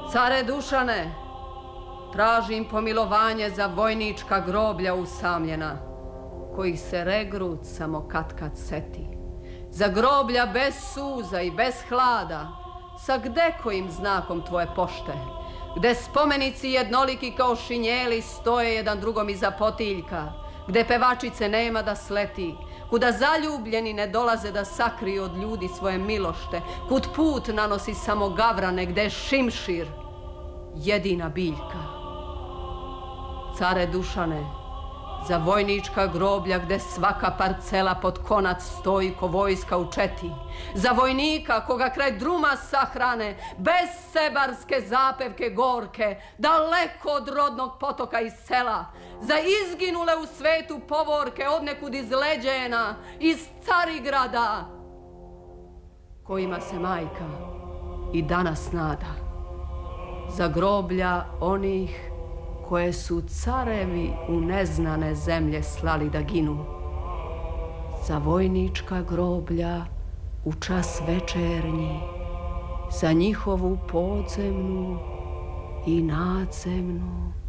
Care Dušane, tražim pomilovanje za vojnička groblja usamljena, kojih se regrut samo kad seti. Za groblja bez suza i bez hlada, sa gdekojim znakom tvoje pošte, gde spomenici jednoliki kao šinjeli stoje jedan drugom iza potiljka, gde pevačice nema da sleti, kuda zaljubljeni ne dolaze da sakriju od ljudi svoje milošte, kud put nanosi samo gavrane, gde je šimšir jedina biljka. Care Dušane, za vojnička groblja gde svaka parcela pod konac stoji ko vojska u četi, za vojnika koga kraj druma sahrane, bez sebarske zapevke gorke, daleko od rodnog potoka iz sela, za izginule u svetu povorke odnekud iz Leđena, iz Carigrada, kojima se majka i danas nada, za groblja onih koje su carevi u neznane zemlje slali da ginu, za vojnička groblja u čas večernji, za njihovu podzemnu i nadzemnu